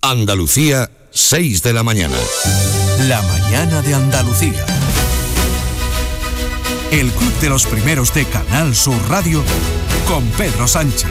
Andalucía, 6 de la mañana. La mañana de Andalucía. El Club de los Primeros de Canal Sur Radio con Pedro Sánchez.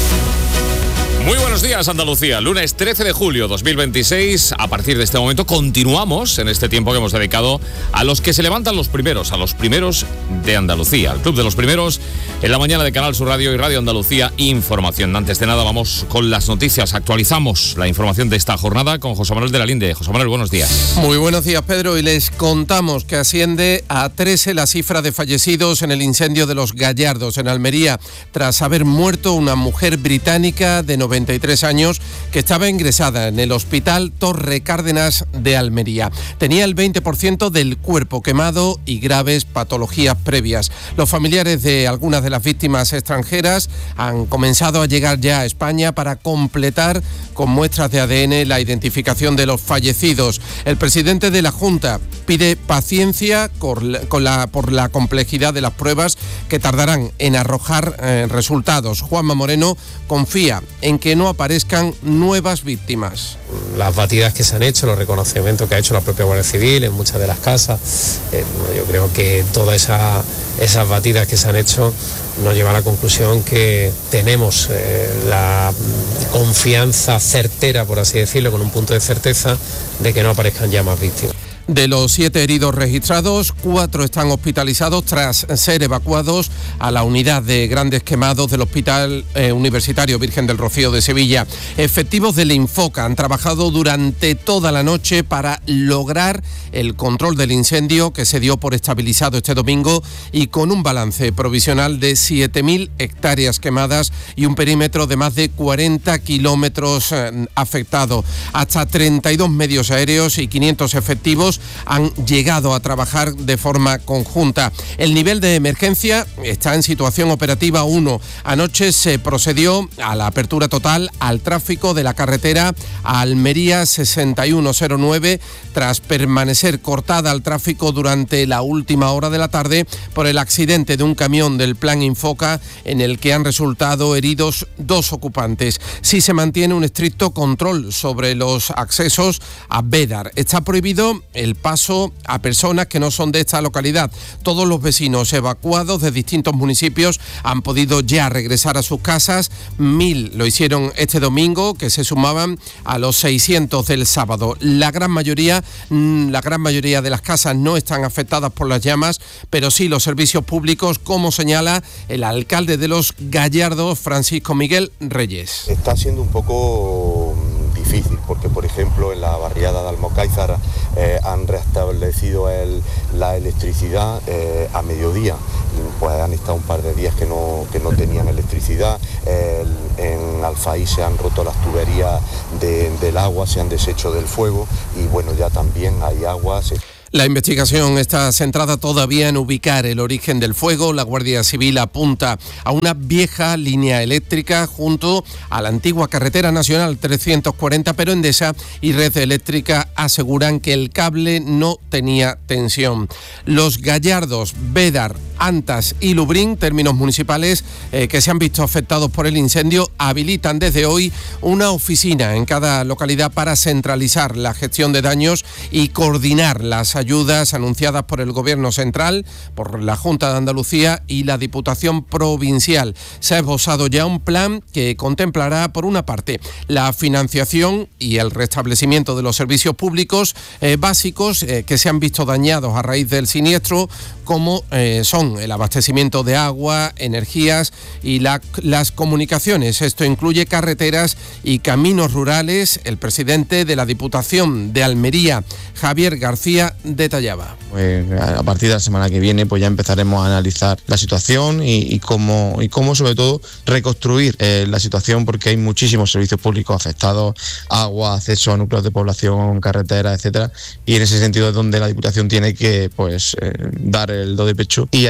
Muy buenos días, Andalucía. Lunes 13 de julio 2026. A partir de este momento continuamos en este tiempo que hemos dedicado a los que se levantan los primeros, a los primeros de Andalucía. El Club de los Primeros en la mañana de Canal Sur Radio y Radio Andalucía Información. Antes de nada vamos con las noticias. Actualizamos la información de esta jornada con José Manuel de la Linde. José Manuel, buenos días. Muy buenos días, Pedro. Y les contamos que asciende a 13 la cifra de fallecidos en el incendio de Los Gallardos, en Almería, tras haber muerto una mujer británica de 93 años que estaba ingresada en el Hospital Torre Cárdenas de Almería. Tenía el 20% del cuerpo quemado y graves patologías previas. Los familiares de algunas de las víctimas extranjeras han comenzado a llegar ya a España para completar con muestras de ADN la identificación de los fallecidos. El presidente de la Junta pide paciencia por la complejidad de las pruebas que tardarán en arrojar resultados. Juanma Moreno confía en que no aparezcan nuevas víctimas. Las batidas que se han hecho, los reconocimientos que ha hecho la propia Guardia Civil en muchas de las casas, yo creo que todas esas batidas que se han hecho nos lleva a la conclusión que tenemos la confianza certera, por así decirlo, con un punto de certeza de que no aparezcan ya más víctimas. De los 7 heridos registrados, 4 están hospitalizados tras ser evacuados a la unidad de grandes quemados del Hospital Universitario Virgen del Rocío de Sevilla. Efectivos del Infoca han trabajado durante toda la noche para lograr el control del incendio que se dio por estabilizado este domingo y con un balance provisional de 7.000 hectáreas quemadas y un perímetro de más de 40 kilómetros afectado. Hasta 32 medios aéreos y 500 efectivos han llegado a trabajar de forma conjunta. El nivel de emergencia está en situación operativa 1. Anoche se procedió a la apertura total al tráfico de la carretera a Almería 6109 tras permanecer cortada al tráfico durante la última hora de la tarde por el accidente de un camión del Plan Infoca en el que han resultado heridos 2 ocupantes. Sí se mantiene un estricto control sobre los accesos a Bédar. Está prohibido el paso a personas que no son de esta localidad. Todos los vecinos evacuados de distintos municipios han podido ya regresar a sus casas. 1.000 lo hicieron este domingo, que se sumaban a los 600 del sábado. La gran mayoría de las casas no están afectadas por las llamas, pero sí los servicios públicos, como señala el alcalde de Los Gallardos, Francisco Miguel Reyes. Está siendo un poco difícil porque, por ejemplo, en la barriada de Almocáizar han restablecido la electricidad a mediodía. Pues han estado un par de días que no tenían electricidad. En Alfaí se han roto las tuberías del agua, se han deshecho del fuego y bueno, ya también hay agua. La investigación está centrada todavía en ubicar el origen del fuego. La Guardia Civil apunta a una vieja línea eléctrica junto a la antigua carretera nacional 340, pero Endesa y Red Eléctrica aseguran que el cable no tenía tensión. Los Gallardos, Bédar, Antas y Lubrín, términos municipales que se han visto afectados por el incendio, habilitan desde hoy una oficina en cada localidad para centralizar la gestión de daños y coordinar las ayudas anunciadas por el Gobierno central, por la Junta de Andalucía y la Diputación Provincial. Se ha esbozado ya un plan que contemplará, por una parte, la financiación y el restablecimiento de los servicios públicos básicos que se han visto dañados a raíz del siniestro, como son el abastecimiento de agua, energías y las comunicaciones. Esto incluye carreteras y caminos rurales. El presidente de la Diputación de Almería, Javier García, detallaba. A partir de la semana que viene pues ya empezaremos a analizar la situación y cómo sobre todo reconstruir la situación, porque hay muchísimos servicios públicos afectados, agua, acceso a núcleos de población, carreteras, etcétera, y en ese sentido es donde la Diputación tiene que dar el do de pecho y ayudar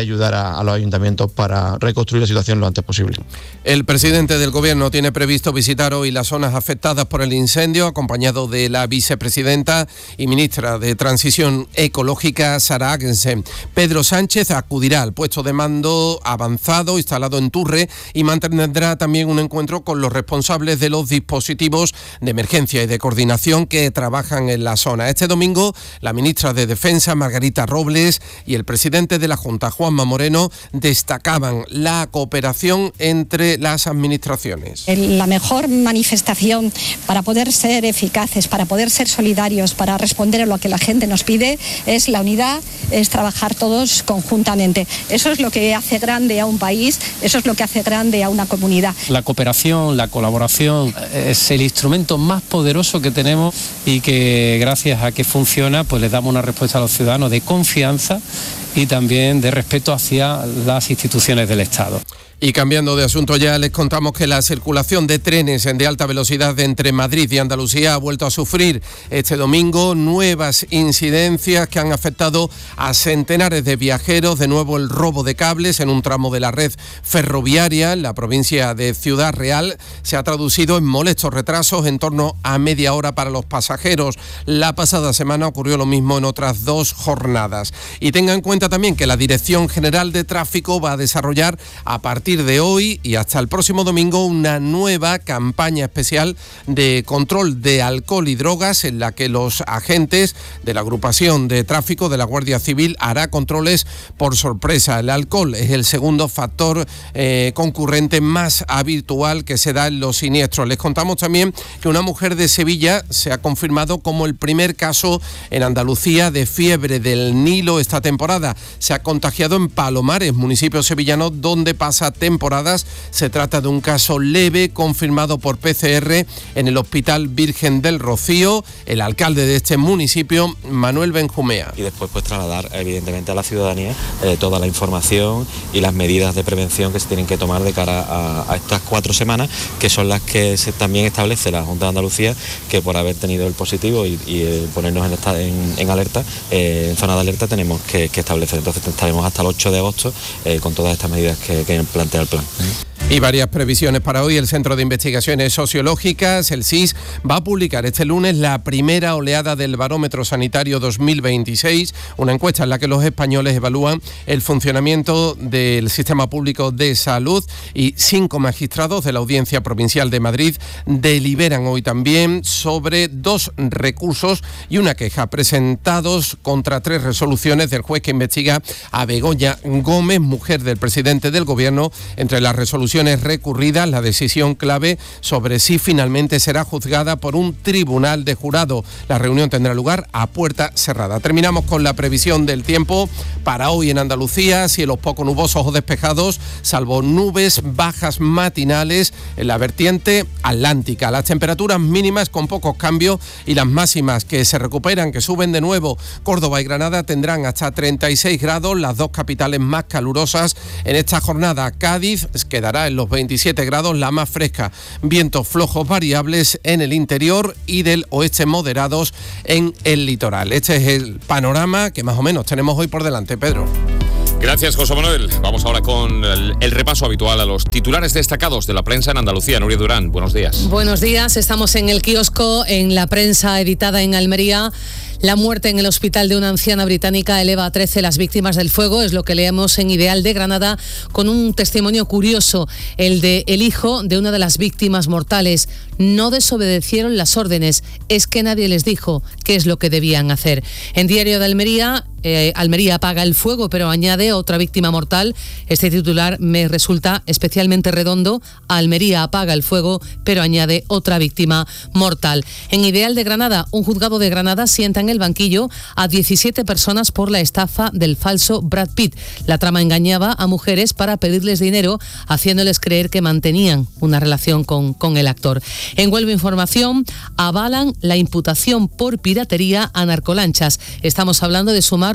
ayudar a los ayuntamientos para reconstruir la situación lo antes posible. El presidente del Gobierno tiene previsto visitar hoy las zonas afectadas por el incendio, acompañado de la vicepresidenta y ministra de Transición Ecológica, Sara Agnessen. Pedro Sánchez acudirá al puesto de mando avanzado instalado en Turre y mantendrá también un encuentro con los responsables de los dispositivos de emergencia y de coordinación que trabajan en la zona. Este domingo, la ministra de Defensa, Margarita Robles, y el presidente de la Junta, Juanma Moreno, destacaban la cooperación entre las administraciones. La mejor manifestación para poder ser eficaces, para poder ser solidarios, para responder a lo que la gente nos pide, es la unidad, es trabajar todos conjuntamente. Eso es lo que hace grande a un país, eso es lo que hace grande a una comunidad. La cooperación, la colaboración es el instrumento más poderoso que tenemos y que gracias a que funciona, pues les damos una respuesta a los ciudadanos de confianza y también de respeto hacia las instituciones del Estado. Y cambiando de asunto ya, les contamos que la circulación de trenes de alta velocidad entre Madrid y Andalucía ha vuelto a sufrir este domingo nuevas incidencias que han afectado a centenares de viajeros. De nuevo el robo de cables en un tramo de la red ferroviaria en la provincia de Ciudad Real se ha traducido en molestos retrasos en torno a media hora para los pasajeros. La pasada semana ocurrió lo mismo en otras 2 jornadas. Y tenga en cuenta también que la Dirección General de Tráfico va a desarrollar a partir de hoy y hasta el próximo domingo una nueva campaña especial de control de alcohol y drogas en la que los agentes de la agrupación de tráfico de la Guardia Civil hará controles por sorpresa. El alcohol es el segundo factor concurrente más habitual que se da en los siniestros. Les contamos también que una mujer de Sevilla se ha confirmado como el primer caso en Andalucía de fiebre del Nilo esta temporada. Se ha contagiado en Palomares, municipio sevillano donde pasa temporadas. Se trata de un caso leve confirmado por PCR en el Hospital Virgen del Rocío. El alcalde de este municipio, Manuel Benjumea. Y después pues trasladar evidentemente a la ciudadanía toda la información y las medidas de prevención que se tienen que tomar de cara a estas 4 semanas, que son las que también establece la Junta de Andalucía, que por haber tenido el positivo y ponernos en alerta, en zona de alerta, tenemos que establecer. Entonces estaremos hasta el 8 de agosto con todas estas medidas que plantea el plan. Y varias previsiones para hoy. El Centro de Investigaciones Sociológicas, el CSIS, va a publicar este lunes la primera oleada del Barómetro Sanitario 2026, una encuesta en la que los españoles evalúan el funcionamiento del sistema público de salud, y 5 magistrados de la Audiencia Provincial de Madrid deliberan hoy también sobre 2 recursos y una queja presentados contra 3 resoluciones del juez que investiga a Begoña Gómez, mujer del presidente del Gobierno. Entre las resoluciones recurridas, la decisión clave sobre si finalmente será juzgada por un tribunal de jurado. La reunión tendrá lugar a puerta cerrada. Terminamos con la previsión del tiempo para hoy en Andalucía. Cielos poco nubosos o despejados, salvo nubes bajas matinales en la vertiente atlántica. Las temperaturas mínimas con pocos cambios y las máximas que se recuperan, que suben de nuevo. Córdoba y Granada tendrán hasta 36 grados, las 2 capitales más calurosas en esta jornada. Cádiz quedará en los 27 grados, la más fresca. Vientos flojos variables en el interior y del oeste moderados en el litoral. Este es el panorama que más o menos tenemos hoy por delante, Pedro. Gracias, José Manuel. Vamos ahora con el repaso habitual a los titulares destacados de la prensa en Andalucía. Nuria Durán, buenos días. Buenos días, estamos en el kiosco, en la prensa editada en Almería. La muerte en el hospital de una anciana británica eleva a 13 las víctimas del fuego, es lo que leemos en Ideal de Granada, con un testimonio curioso, el de el hijo de una de las víctimas mortales. No desobedecieron las órdenes, es que nadie les dijo qué es lo que debían hacer. En Diario de Almería, Almería apaga el fuego, pero añade otra víctima mortal. Este titular me resulta especialmente redondo. Almería apaga el fuego, pero añade otra víctima mortal. En Ideal de Granada, un juzgado de Granada sienta en el banquillo a 17 personas por la estafa del falso Brad Pitt. La trama engañaba a mujeres para pedirles dinero, haciéndoles creer que mantenían una relación con el actor. En Huelva Información, avalan la imputación por piratería a narcolanchas. Estamos hablando de sumar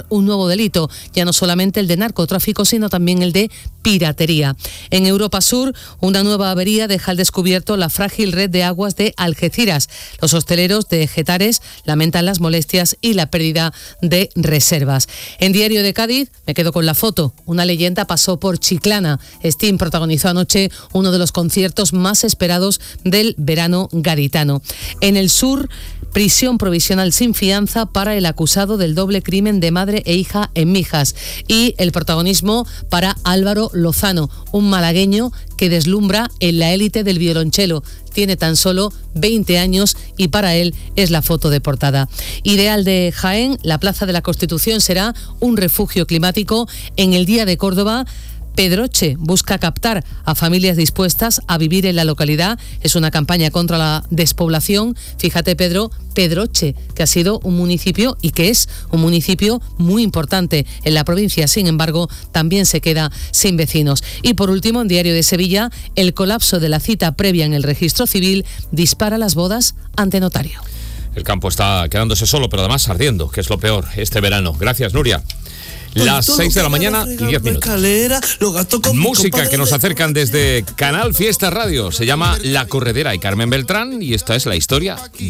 conformar un nuevo delito, ya no solamente el de narcotráfico, sino también el de piratería. En Europa Sur, una nueva avería deja al descubierto la frágil red de aguas de Algeciras. Los hosteleros de Getares lamentan las molestias y la pérdida de reservas. En Diario de Cádiz, me quedo con la foto. Una leyenda pasó por Chiclana. Steam protagonizó anoche uno de los conciertos más esperados del verano gaditano. En el sur, prisión provisional sin fianza para el acusado del doble crimen de madre e hija en Mijas. Y el protagonismo para Álvaro Lozano, un malagueño que deslumbra en la élite del violonchelo. Tiene tan solo 20 años y para él es la foto de portada. Ideal de Jaén, la Plaza de la Constitución será un refugio climático. En el Día de Córdoba, Pedroche busca captar a familias dispuestas a vivir en la localidad. Es una campaña contra la despoblación. Fíjate, Pedro, Pedroche, que ha sido un municipio y que es un municipio muy importante en la provincia. Sin embargo, también se queda sin vecinos. Y por último, en Diario de Sevilla, el colapso de la cita previa en el registro civil dispara las bodas ante notario. El campo está quedándose solo, pero además ardiendo, que es lo peor este verano. Gracias, Nuria. Las 6 de la mañana y 10 minutos. Música que nos acercan desde Canal Fiesta Radio. Se llama La Corredera y Carmen Beltrán, y esta es la historia